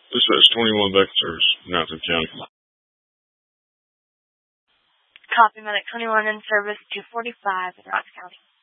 Dispatch 21 back in service, Mountain County. Copy, Medic 21 in service, 245 in Rock County.